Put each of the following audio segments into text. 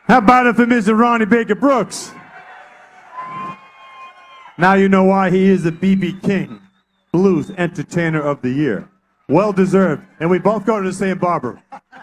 How about it for Mr. Ronnie Baker Brooks? Now you know why he is the B.B. King Blues Entertainer of the Year. Well deserved. And we both go to the same barber.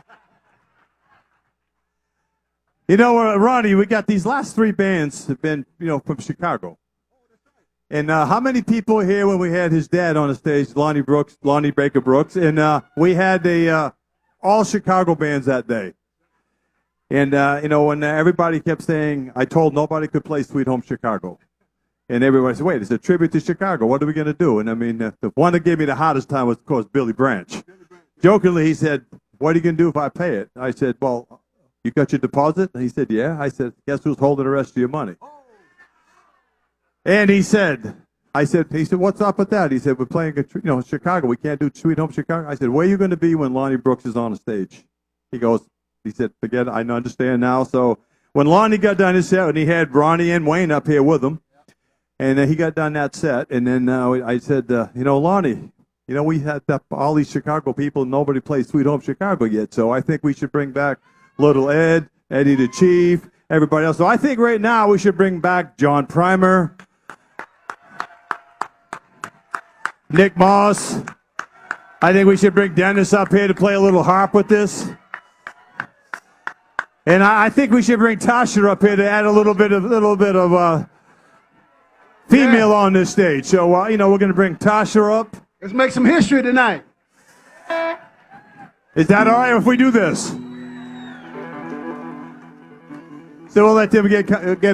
You know, Ronnie, we got these last three bands have been, from Chicago. And how many people here when we had his dad on the stage, Lonnie Baker Brooks, and we had all Chicago bands that day. And, when everybody kept saying, I told nobody could play Sweet Home Chicago. And everybody said, wait, it's a tribute to Chicago. What are we going to do? And, the one that gave me the hardest time was, of course, Billy Branch. Jokingly, he said, what are you going to do if I pay it? I said, well, you got your deposit? And he said, yeah. I said, guess who's holding the rest of your money? And he said, what's up with that? He said, we're playing, Chicago. We can't do Sweet Home Chicago. I said, where are you going to be when Lonnie Brooks is on the stage? He said, forget it. I understand now. So when Lonnie got done his set, and he had Ronnie and Wayne up here with him, and he got done that set, and then I said, Lonnie, we had all these Chicago people, and nobody played Sweet Home Chicago yet, so I think we should bring back Little Ed, Eddie the Chief, everybody else. So I think right now we should bring back John Primer, Nick Moss. I think we should bring Dennis up here to play a little harp with this. And I think we should bring Tasha up here to add a little bit of female on this stage. So, we're going to bring Tasha up. Let's make some history tonight. Is that all right if we do this? So we'll let them get